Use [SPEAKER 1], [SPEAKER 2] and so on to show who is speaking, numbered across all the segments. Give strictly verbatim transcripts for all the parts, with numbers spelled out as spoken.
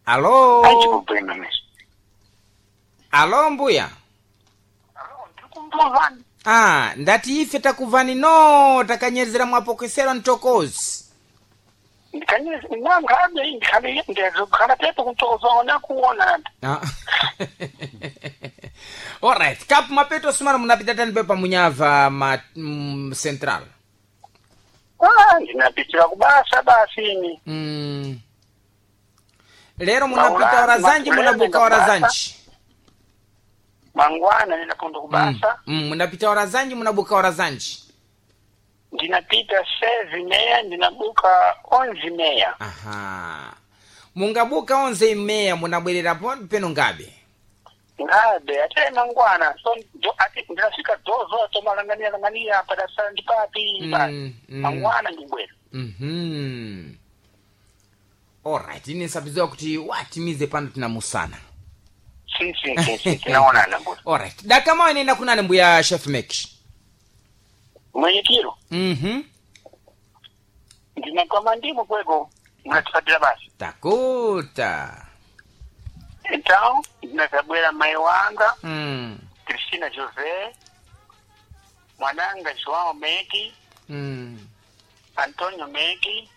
[SPEAKER 1] Alo.
[SPEAKER 2] Achikupenda mesi.
[SPEAKER 1] Alo mbuya.
[SPEAKER 2] Alo, ndikumva.
[SPEAKER 1] Ah, ndati ife takuvani no takanyezera mwapokesera ntokozi.
[SPEAKER 2] Ndikanyezera nangabe ndikhale ndezo khala pepo kutozoona kuona.
[SPEAKER 1] Ah. Alright, kapu mapeto sumana munapita tani pepa munyava ma mm, central.
[SPEAKER 2] Ah, ndinapitira kubasa basi ni.
[SPEAKER 1] Mm. Lero munapita ora zanji munabuka ora zanji.
[SPEAKER 2] Mangwana ninapondo kubasa.
[SPEAKER 1] Mm, mm, munapita ora zanji munabuka ora zanji.
[SPEAKER 2] Ndinapita sezi meya ndinabuka onzi meya.
[SPEAKER 1] Aha. Mungabuka onze meya munabwerera peno ngabe.
[SPEAKER 2] Ngabe ate mangwana so do ati ndinafika dozo to malangania langania pada sandi papi
[SPEAKER 1] Mm,
[SPEAKER 2] basi.
[SPEAKER 1] mm.
[SPEAKER 2] Mangwana ndibwera.
[SPEAKER 1] Mhm. Alright, ini sabiziwa kuti watimize pano tinamusana.
[SPEAKER 2] Si si si si tunaonana bwana.
[SPEAKER 1] Alright. Daka mawe nenda kunane mbuya Chef Mesh.
[SPEAKER 2] Mwenyekiro.
[SPEAKER 1] Mhm.
[SPEAKER 2] Ndinakoma ndimo kweko mnatufatira basi.
[SPEAKER 1] Takuta.
[SPEAKER 2] Então, ndinakabwera mai wanga,
[SPEAKER 1] Mm.
[SPEAKER 2] Cristina José, mwananga João Meki,
[SPEAKER 1] Mm.
[SPEAKER 2] Antonio Meki,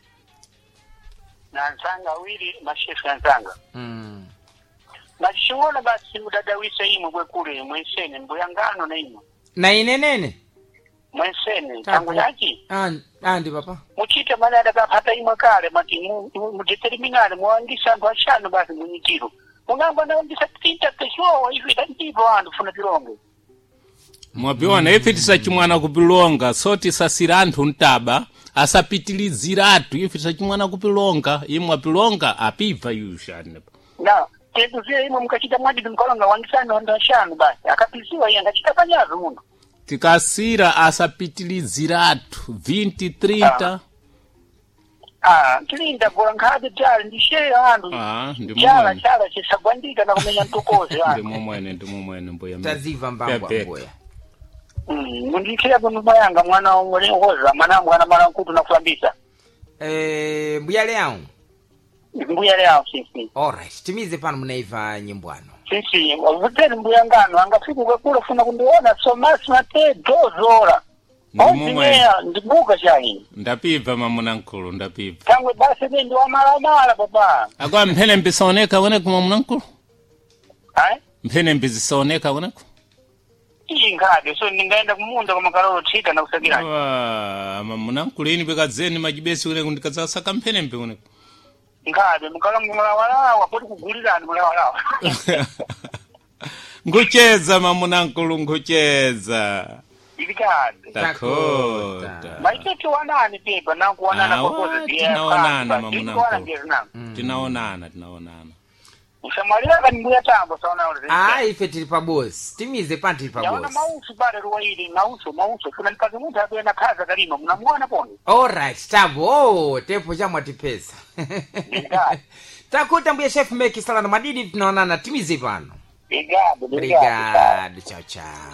[SPEAKER 2] na nzanga wili mashefu ya nzanga.
[SPEAKER 1] Mm.
[SPEAKER 2] Mashiona basi mudadawisa imo kwe kule mwensene mbuyangano na imo.
[SPEAKER 1] Na inenene?
[SPEAKER 2] Mwensene, tangu yaki?
[SPEAKER 1] And, andi papa.
[SPEAKER 2] Muchite manada kapata imo kale, mati mudeterminale, mwangisa andu ashano basi mwenyekiro. Mungamba na wangisa tinta peshoa, hivi tantivo andu funa pirongo.
[SPEAKER 3] Mwapiona ife tisachimwana kupilonga soti sasira anthu ntaba asapitiliziratu ife tisachimwana kupilonga imwe pilonga apiva yushane
[SPEAKER 2] Na tetuzie imo mkachita mwadi mkolonga wangisano ndo shanu basi akapisiwa yanga chitafanyazo muno.
[SPEAKER 3] tikasira asapitiliziratu vinte trita
[SPEAKER 2] Ah, tilinda bora ngade jali ndishe andu.
[SPEAKER 3] ah ndi
[SPEAKER 2] Jala
[SPEAKER 3] mumwene
[SPEAKER 2] jala chisagwandika na kumenya ntokoze
[SPEAKER 3] ndi
[SPEAKER 2] andu.
[SPEAKER 3] mumwene ndi mumwene mboya
[SPEAKER 1] Taziva mbangwa
[SPEAKER 3] Pepe.
[SPEAKER 1] mboya.
[SPEAKER 2] Mm, mundikia kwa mayanga mwana omwe hoza mwana mwana mwana kutu na kuambisa.
[SPEAKER 1] Eh, mbuya leo.
[SPEAKER 2] Mbuya leo sisi.
[SPEAKER 1] Alright, timize pano munaiva nyimbwano.
[SPEAKER 2] Sisi, wavuteni mbuya ngano angafiku kwa kula funa kundiona so masi mate dozora.
[SPEAKER 3] Ndi
[SPEAKER 2] Onzi
[SPEAKER 3] mumwene
[SPEAKER 2] mea ndibuka shahi.
[SPEAKER 3] ndapiva mamuna nkulu ndapiva
[SPEAKER 2] Tangwe basi ndi wa mara mara baba.
[SPEAKER 3] akwa mphene mbisaoneka wene kumamuna nkulu
[SPEAKER 2] Hai?
[SPEAKER 3] mphene mbizisaoneka wene ku
[SPEAKER 2] Iyi ngade so ningaenda kumunda kwa makaroro chita na kusagira.
[SPEAKER 3] wa mamuna nkulu ini bekazeni majibesi wene kundikazasaka mphene mbi wene
[SPEAKER 2] Ngade mukala mula wala wapoti kugulira ndi mula wala.
[SPEAKER 3] ngucheza mamuna nkulu ngucheza
[SPEAKER 2] Ilikade.
[SPEAKER 3] takota
[SPEAKER 2] Maitete wanani pepa na kuonana
[SPEAKER 3] Awa,
[SPEAKER 2] kwa kozi dia.
[SPEAKER 3] tinaonana mamuna
[SPEAKER 2] Tinaonana
[SPEAKER 3] nkulu.
[SPEAKER 2] ngezi na.
[SPEAKER 3] tinaonana tinaonana
[SPEAKER 2] Usamalira kani mbuya tambo saona ule.
[SPEAKER 1] Ah, ife tili pa boss. Timize pano tili pa
[SPEAKER 2] Yaona
[SPEAKER 1] boss.
[SPEAKER 2] mausu pale ruwaili mausu mausu kuna nikazi mtu abe na kaza kalima mnamuona poni.
[SPEAKER 1] Alright, tabu. Oh, tepo jamwa tipesa.
[SPEAKER 2] Igade.
[SPEAKER 1] Takuta mbuya Chef Mesh sala na madidi tunaonana timize pano.
[SPEAKER 2] Igade.
[SPEAKER 1] Obrigado, tchau tchau.